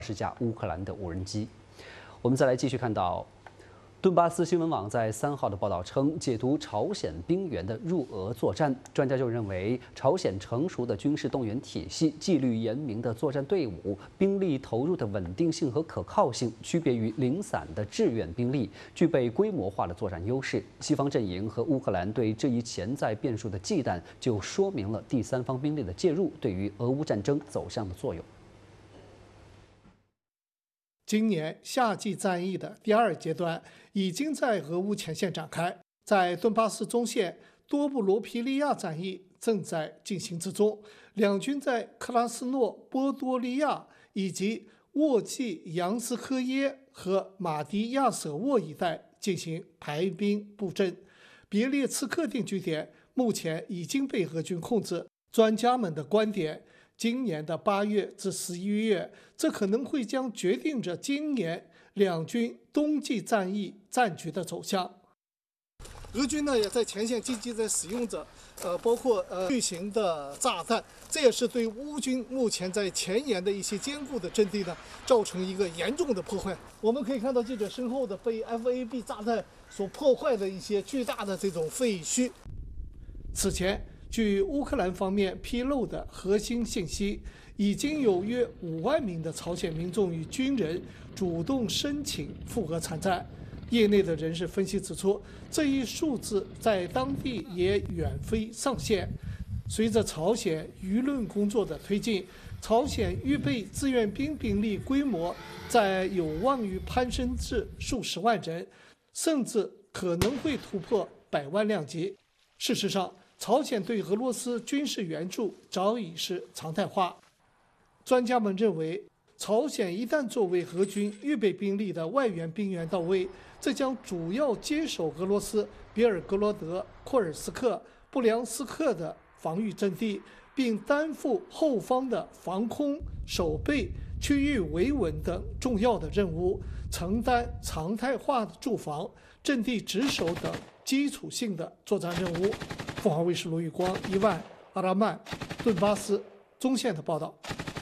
10架乌克兰的无人机。我们再来继续看到，顿巴斯新闻网在3号的报道称，解读朝鲜兵员的入俄作战。专家就认为，朝鲜成熟的军事动员体系、纪律严明的作战队伍、兵力投入的稳定性和可靠性，区别于零散的志愿兵力，具备规模化的作战优势。西方阵营和乌克兰对这一潜在变数的忌惮，就说明了第三方兵力的介入对于俄乌战争走向的作用。 今年夏季战役的第2阶段已经在俄乌前线展开，在顿巴斯中线多布罗皮利亚战役正在进行之中，两军在克拉斯诺波多利亚以及沃季扬斯科耶和马迪亚舍沃一带进行排兵布阵。别列茨克定居点目前已经被俄军控制。专家们的观点，今年的8月至11月，这可能会将决定着今年两军冬季战役战局的走向。俄军呢也在前线积极地使用着包括巨型的炸弹，这也是对乌军目前在前沿的一些坚固的阵地呢造成一个严重的破坏。我们可以看到记者身后的被 FAB 炸弹所破坏的一些巨大的这种废墟。此前，据乌克兰方面披露的核心信息，已经有约5万名的朝鲜民众与军人主动申请赴俄参战。业内的人士分析指出，这一数字在当地也远非上限。随着朝鲜舆论工作的推进，朝鲜预备志愿兵兵力规模在有望于攀升至数十万人，甚至可能会突破100万量级。事实上，朝鲜对俄罗斯军事援助早已是常态化。专家们认为，朝鲜一旦作为俄军预备兵力的外援兵员到位，这将主要接手俄罗斯别尔格罗德、库尔斯克、布良斯克的防御阵地，并担负后方的防空、守备、区域维稳等重要的任务，承担常态化的驻防、阵地值守等基础性的作战任务。凤凰卫视罗宇光、伊万、阿拉曼、顿巴斯中线的报道。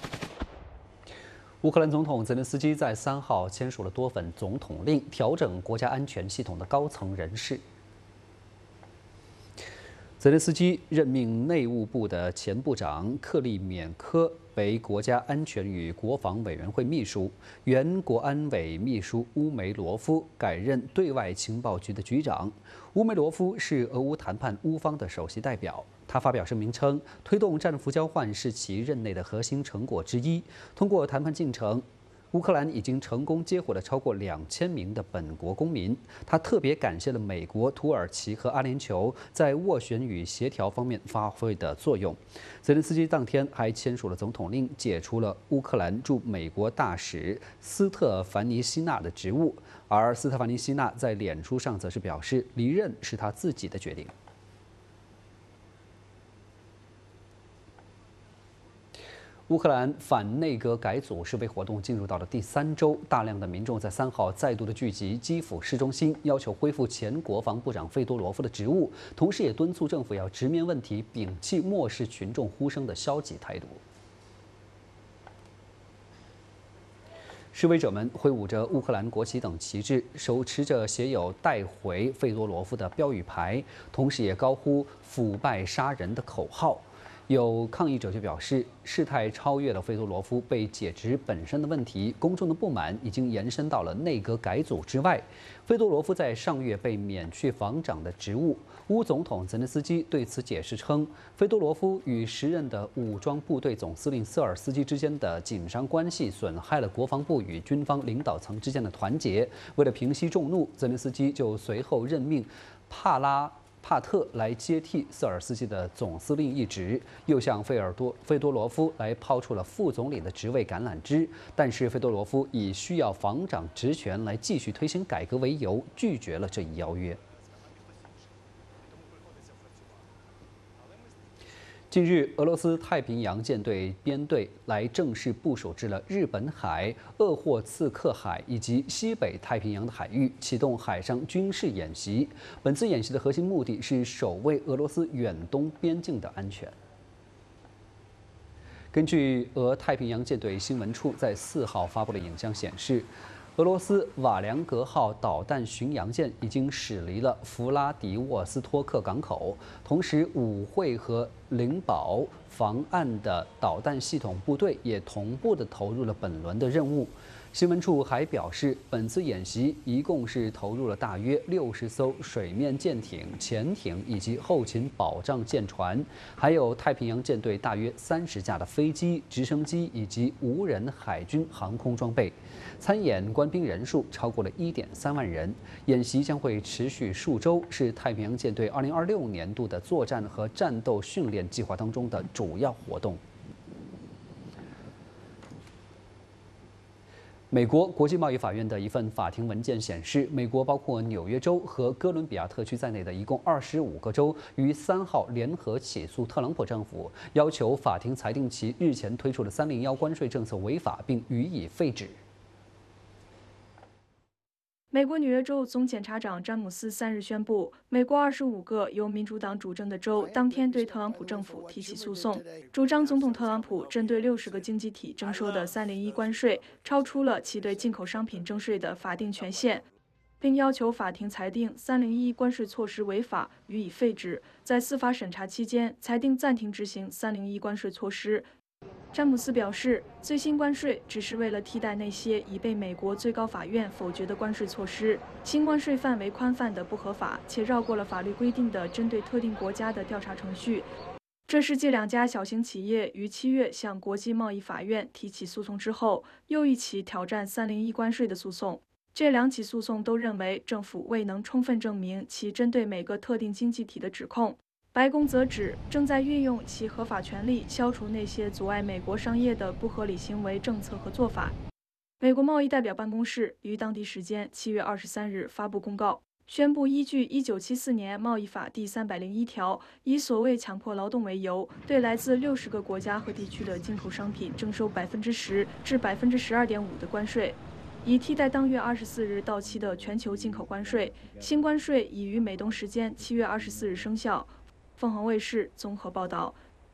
乌克兰总统泽连斯基在3号签署了多份总统令，调整国家安全系统的高层人事。泽连斯基任命内务部的前部长克利缅科为国家安全与国防委员会秘书，原国安委秘书乌梅罗夫改任对外情报局的局长。乌梅罗夫是俄乌谈判乌方的首席代表。他发表声明称，推动战俘交换是其任内的核心成果之一。通过谈判进程，乌克兰已经成功接回了超过2000名的本国公民。他特别感谢了美国、土耳其和阿联酋在斡旋与协调方面发挥的作用。泽连斯基当天还签署了总统令，解除了乌克兰驻美国大使斯特凡尼希纳的职务。而斯特凡尼希纳在脸书上则是表示，离任是他自己的决定。乌克兰反内阁改组示威活动进入到了第3周，大量的民众在3号再度的聚集基辅市中心，要求恢复前国防部长费多罗夫的职务，同时也敦促政府要直面问题，摒弃漠视群众呼声的消极态度。示威者们挥舞着乌克兰国旗等旗帜，手持着写有“带回费多罗夫”的标语牌，同时也高呼“腐败杀人”的口号。有抗议者就表示，事态超越了费多罗夫被解职本身的问题，公众的不满已经延伸到了内阁改组之外。费多罗夫在上月被免去防长的职务。乌总统泽连斯基对此解释称，费多罗夫与时任的武装部队总司令瑟尔斯基之间的紧张关系损害了国防部与军方领导层之间的团结。为了平息众怒，泽连斯基就随后任命帕特来接替瑟尔斯基的总司令一职，又向费多罗夫来抛出了副总理的职位橄榄枝，但是费多罗夫以需要防长职权来继续推行改革为由，拒绝了这一邀约。近日，俄罗斯太平洋舰队编队来正式部署至了日本海、鄂霍次克海以及西北太平洋的海域，启动海上军事演习。本次演习的核心目的是守卫俄罗斯远东边境的安全。 根据俄太平洋舰队新闻处在4号发布的影像显示，俄罗斯瓦良格号导弹巡洋舰已经驶离了弗拉迪沃斯托克港口，同时武会和灵堡防岸的导弹系统部队也同步地投入了本轮的任务。新闻处还表示，本次演习一共是投入了大约60艘水面舰艇、潜艇以及后勤保障舰船，还有太平洋舰队大约30架的飞机、直升机以及无人海军航空装备。参演官兵人数超过了1.3万人。演习将会持续数周，是太平洋舰队2026年度的作战和战斗训练计划当中的主要活动。美国国际贸易法院的一份法庭文件显示，美国包括纽约州和哥伦比亚特区在内的一共25个州于3号联合起诉特朗普政府，要求法庭裁定其日前推出的301关税政策违法，并予以废止。 美国纽约州总检察长詹姆斯3日宣布，美国25个由民主党主政的州当天对特朗普政府提起诉讼，主张总统特朗普针对60个经济体征收的301关税超出了其对进口商品征税的法定权限，并要求法庭裁定301关税措施违法，予以废止。在司法审查期间，裁定暂停执行301关税措施。詹姆斯表示，最新关税只是为了替代那些已被美国最高法院否决的关税措施。新关税范围宽泛的不合法，且绕过了法律规定的针对特定国家的调查程序。这是继2家小型企业于7月向国际贸易法院提起诉讼之后，又一起挑战301关税的诉讼。这2起诉讼都认为政府未能充分证明其针对每个特定经济体的指控。白宫则指，正在运用其合法权利消除那些阻碍美国商业的不合理行为、政策和做法。美国贸易代表办公室于当地时间7月23日发布公告，宣布依据1974年贸易法第301条，以所谓强迫劳动为由，对来自60个国家和地区的进口商品征收10%至12.5%的关税，以替代当月24日到期的全球进口关税。新关税已于美东时间7月24日生效。凤凰卫视综合报道。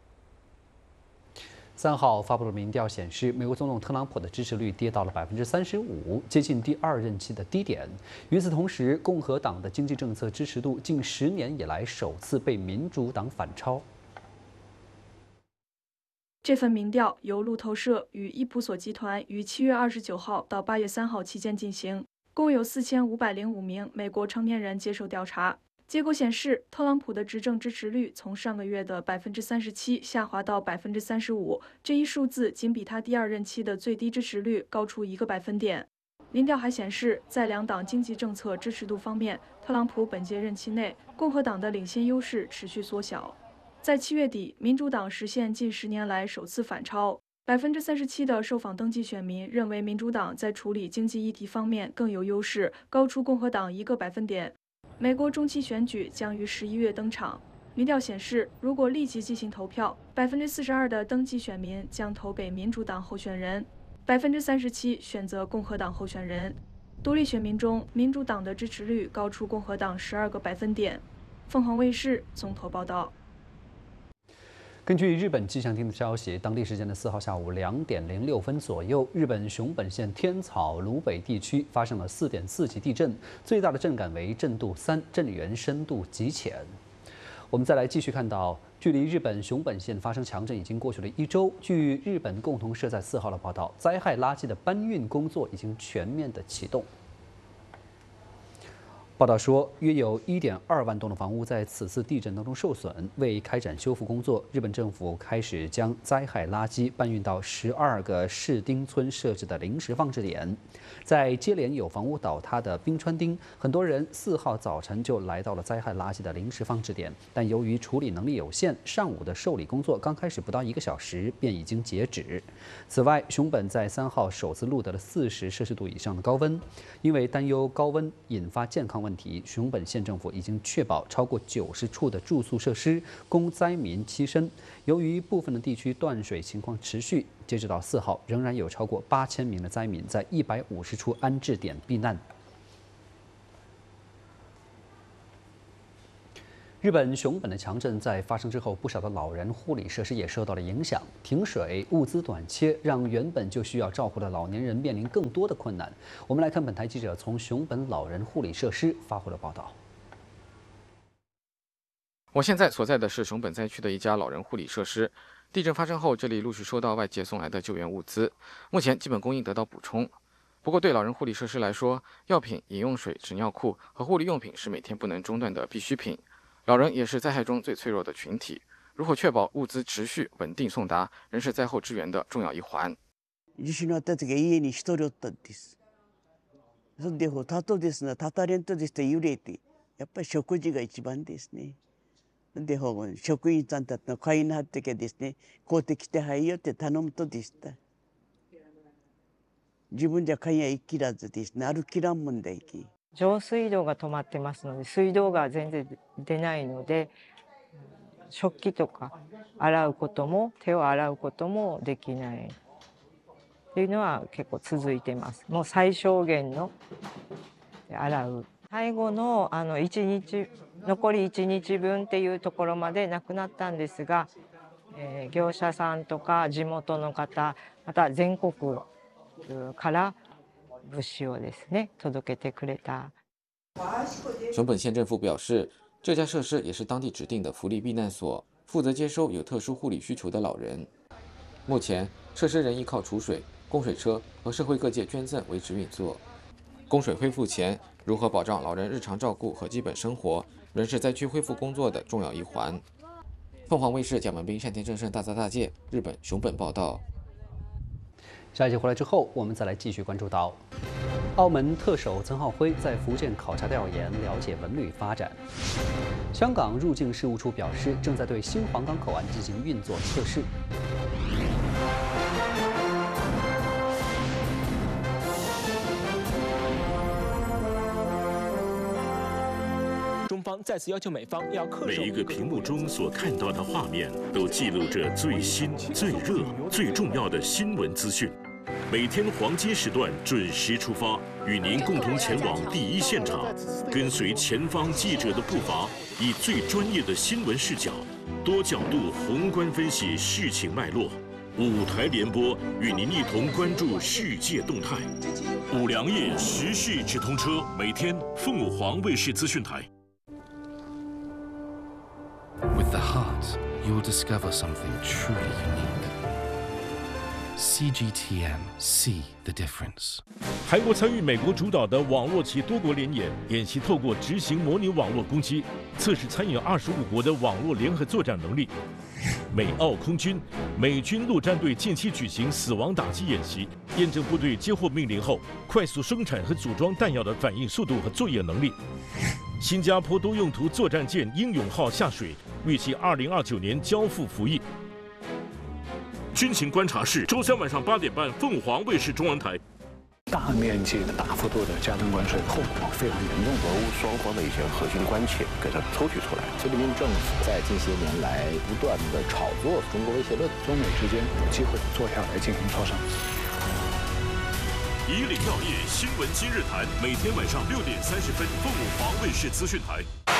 3号发布的民调显示，美国总统特朗普的支持率跌到了35%，接近第2任期的低点。与此同时，共和党的经济政策支持度近10年以来首次被民主党反超。 这份民调由路透社与伊普索集团于7月29号到8月3号期间进行，共有4505名美国成年人接受调查。结果显示，特朗普的执政支持率从上个月的37%下滑到35%，这一数字仅比他第2任期的最低支持率高出1个百分点。民调还显示，在2党经济政策支持度方面，特朗普本届任期内共和党的领先优势持续缩小。在7月底，民主党实现近10年来首次反超。37%的受访登记选民认为民主党在处理经济议题方面更有优势，高出共和党1个百分点。美国中期选举将于11月登场。民调显示，如果立即进行投票，42%的登记选民将投给民主党候选人，37%选择共和党候选人。独立选民中，民主党的支持率高出共和党12个百分点。凤凰卫视综合报道。 根据日本气象厅的消息，当地时间的4号下午2点06分左右，日本熊本县天草芦北地区发生了4.4级地震，最大的震感为震度3，震源深度极浅。我们再来继续看到，距离日本熊本县发生强震已经过去了1周。据日本共同社在4号的报道，灾害垃圾的搬运工作已经全面的启动。报道说，约有1.2万栋的房屋在此次地震当中受损。为开展修复工作，日本政府开始将灾害垃圾搬运到12个市町村设置的临时放置点。在接连有房屋倒塌的冰川町，很多人4号早晨就来到了灾害垃圾的临时放置点，但由于处理能力有限，上午的受理工作刚开始不到1个小时便已经截止。此外，熊本在3号首次录得了40摄氏度以上的高温，因为担忧高温引发健康问题，熊本县政府已经确保超过90处的住宿设施供灾民栖身。由于部分的地区断水情况持续，截止到4号，仍然有超过8000名的灾民在150处安置点避难。 日本熊本的强震在发生之后，不少的老人护理设施也受到了影响，停水、物资短缺，让原本就需要照顾的老年人面临更多的困难。我们来看本台记者从熊本老人护理设施发回的报道。 我现在所在的是熊本灾区的一家老人护理设施。地震发生后，这里陆续收到外界送来的救援物资，目前基本供应得到补充。不过，对老人护理设施来说，药品、饮用水、纸尿裤和护理用品是每天不能中断的必需品。老人也是灾害中最脆弱的群体，如何确保物资持续稳定送达，仍是灾后支援的重要一環。 地震のあった時は家に一人おったんです。そんでたとですね、たたれんとですね揺れて、やっぱり食事が一番ですね。で職員さんたちの会員になってけですね、買うてきてはいよって頼むとでした。自分じゃ買いやいきらずですね、歩きらんもんだいき。 上水道が止まってますので、水道が全然出ないので、食器とか洗うことも手を洗うこともできないっていうのは結構続いています。もう最小限の洗う。最後の1日残り1日分っていうところまでなくなったんですが、業者さんとか地元の方、また全国から物資をですね届けてくれた。 熊本县政府表示，这家设施也是当地指定的福利避难所，负责接收有特殊护理需求的老人。目前，设施仍依靠储水、供水车和社会各界捐赠维持运作。供水恢复前，如何保障老人日常照顾和基本生活，仍是灾区恢复工作的重要一环。凤凰卫视蒋文斌、单田正胜、大泽大介，日本熊本报道。 下一节回来之后，我们再来继续关注到，澳门特首曾浩辉在福建考察调研，了解文旅发展。香港入境事务处表示，正在对新皇岗口岸进行运作测试。 中方再次要求美方要恪守。 每一个屏幕中所看到的画面，都记录着最新、最热、最重要的新闻资讯。每天黄金时段准时出发，与您共同前往第一现场，跟随前方记者的步伐，以最专业的新闻视角，多角度宏观分析事情脉络。5台联播，与您一同关注世界动态。5粮液时事直通车，每天凤凰卫视资讯台。 With the heart, you'll discover something truly unique. CGTN, see the difference. 韩国参与美国主导的网络及多国联演，演习透过执行模拟网络攻击，测试参与25国的网络联合作战能力。美澳空军、美军陆战队近期举行死亡打击演习，验证部队接获命令后快速生产和组装弹药的反应速度和作业能力。新加坡多用途作战舰英勇号下水，预计2029年交付服役。军情观察室，周3晚上8点半，凤凰卫视中文台。 大面积的、大幅度的加征关税，后果非常严重。 俄乌双方的一些核心关切给它抽取出来。 习近平政府在近些年来不断的炒作中国威胁论， 中美之间有机会坐下来进行磋商。 以岭药业新闻今日谈，每天晚上6点30分，凤凰卫视资讯台。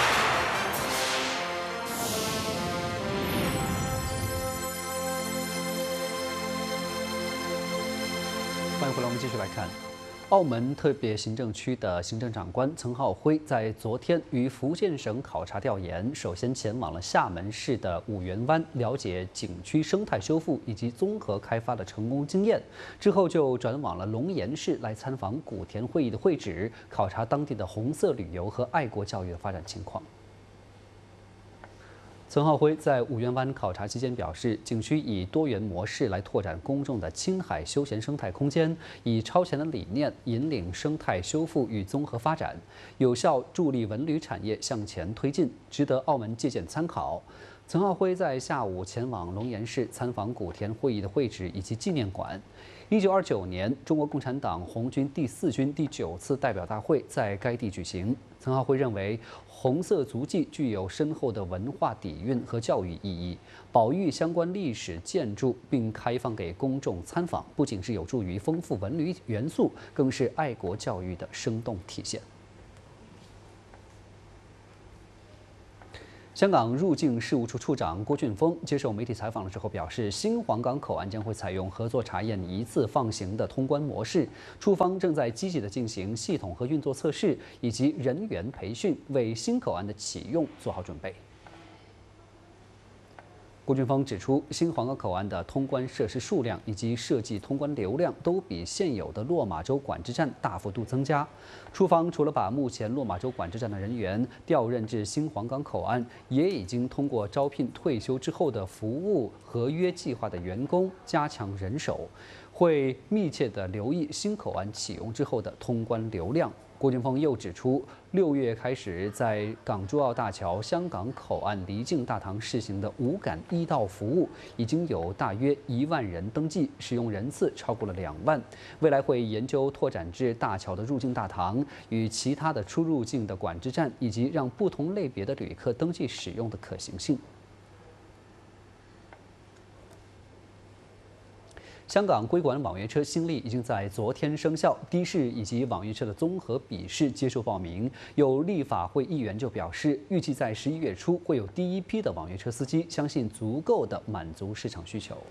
欢迎回来，我们继续来看。澳门特别行政区的行政长官曾浩辉在昨天于福建省考察调研，首先前往了厦门市的五缘湾，了解景区生态修复以及综合开发的成功经验。之后就转往了龙岩市来参访古田会议的会址，考察当地的红色旅游和爱国教育的发展情况。曾浩辉在五缘湾考察期间表示，景区以多元模式来拓展公众的青海休闲生态空间，以超前的理念引领生态修复与综合发展，有效助力文旅产业向前推进，值得澳门借鉴参考。曾浩辉在下午前往龙岩市参访古田会议的会址以及纪念馆。1929年，中国共产党红军第4军第9次代表大会在该地举行。曾浩辉认为，红色足迹具有深厚的文化底蕴和教育意义，保育相关历史建筑并开放给公众参访，不仅是有助于丰富文旅元素，更是爱国教育的生动体现。 香港入境事务处处长郭俊峰接受媒体采访的时候表示，新皇岗口岸将会采用合作查验一次放行的通关模式，处方正在积极地进行系统和运作测试以及人员培训，为新口岸的启用做好准备。郭俊峰指出，新皇岗口岸的通关设施数量以及设计通关流量都比现有的落马洲管制站大幅度增加。处方除了把目前落马洲管制站的人员调任至新皇岗口岸，也已经通过招聘退休之后的服务合约计划的员工，加强人手，会密切地留意新口岸启用之后的通关流量。郭俊峰又指出，6月开始在港珠澳大桥香港口岸离境大堂试行的无感一道服务，已经有大约1万人登记，使用人次超过了2万。未来会研究拓展至大桥的入境大堂与其他的出入境的管制站，以及让不同类别的旅客登记使用的可行性。香港规管网约车新例已经在昨天生效，的士以及网约车的综合笔试接受报名。有立法会议员就表示，预计在11月初会有第一批的网约车司機，相信足夠的滿足市場需求。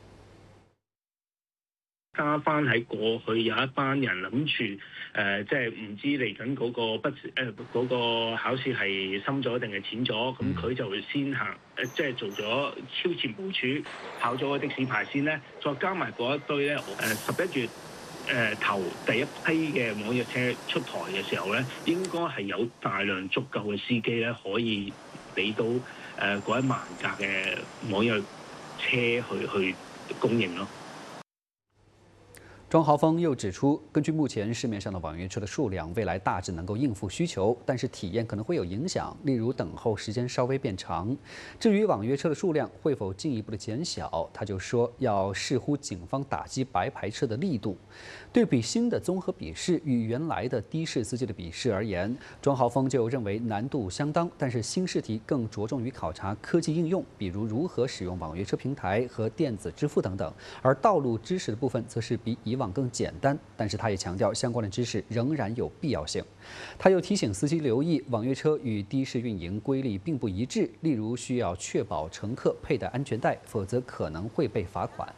加翻喺過去有一班人諗住即係唔知嚟緊嗰個嗰個考試係深咗定係淺咗，咁佢就會先行即係做咗超前部署，考咗個的士牌先咧，再加埋嗰一堆咧11月頭第一批嘅網約車出台嘅時候咧，應該係有大量足夠嘅司機咧可以俾到嗰1萬架嘅網約車去供應咯。 莊浩峰又指出，根據目前市面上的網約車的數量，未來大致能夠應付需求，但是體驗可能會有影響，例如等候時間稍微變長。至於網約車的數量會否進一步的減小，他就說要視乎警方打擊白牌車的力度。對比新的綜合筆試與原來的的士司機的筆試而言，莊浩峰就認為難度相當，但是新試題更着重於考察科技應用，比如如何使用網約車平台和電子支付等等，而道路知識的部分則是比以往更簡單，但是他也強調相關的知識仍然有必要性。他又提醒司機留意，網約車與的士運營規例並不一致，例如需要確保乘客佩戴安全帶，否則可能會被罰款。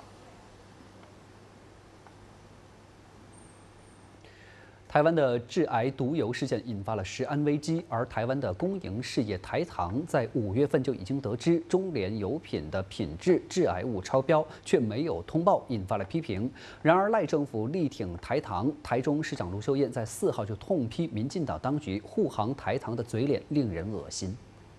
台灣的致癌毒油事件引發了食安危機，而台灣的公營事業台糖在5月份就已經得知中聯油品的品質致癌物超標，卻沒有通報，引發了批評。然而賴政府力挺台糖，台中市長盧秀燕在4號就痛批民進黨當局護航台糖的嘴臉令人惡心。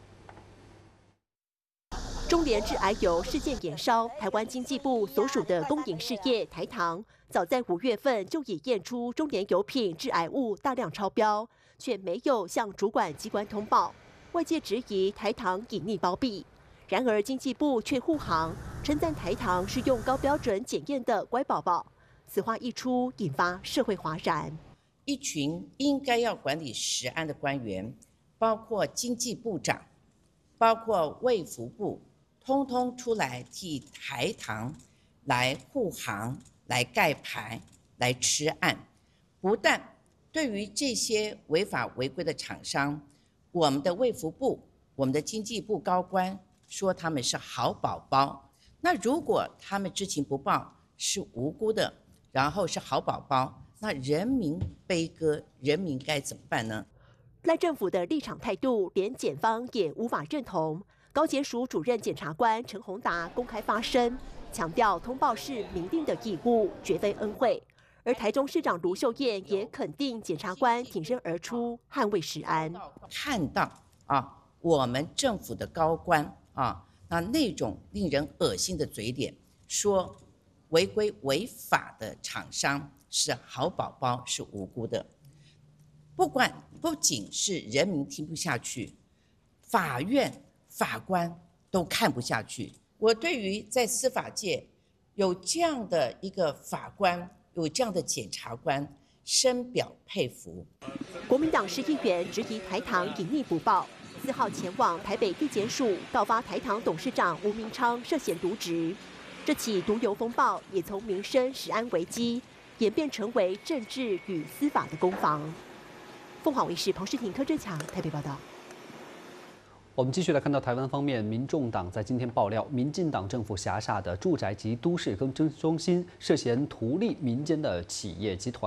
中聯致癌油事件延燒，台灣經濟部所屬的公營事業台糖，早在5月份就已驗出中聯油品致癌物大量超標，卻沒有向主管機關通報，外界質疑台糖隱匿包庇。然而經濟部卻護航，稱讚台糖是用高標準檢驗的乖寶寶。此話一出，引發社會譁然。 一群應該要管理食安的官員，包括經濟部長，包括衛福部，通通出來替台糖來護航、來蓋牌、來吃案。不但對於這些違法違規的廠商，我們的衛福部、我們的經濟部高官說他們是好寶寶。那如果他們知情不報，是無辜的，然後是好寶寶，那人民悲歌，人民該怎麼辦呢？ 賴政府的立場態度，連檢方也無法認同。高檢署主任檢察官陳宏達公開發聲，強調通報是明定的義務，絕非恩惠。而台中市長盧秀燕也肯定檢察官挺身而出，捍衛食安。 看到我們政府的高官那種令人惡心的嘴臉，說違規違法的廠商是好寶寶，是無辜的。不僅是人民聽不下去，法院法官都看不下去。我對於在司法界有這樣的一個法官，有這樣的檢察官，深表佩服。 國民黨市議員質疑台糖隱匿不報，4號前往台北地檢署告發台糖董事長吳明昌涉嫌瀆職。這起毒油風暴也從民生食安危機演變成為政治與司法的攻防。鳳凰衛視彭世廷、柯志強台北報道。 我们继续来看到台湾方面，民众党在今天爆料，民进党政府辖下的住宅及都市更新中心涉嫌图利民间的企业集团。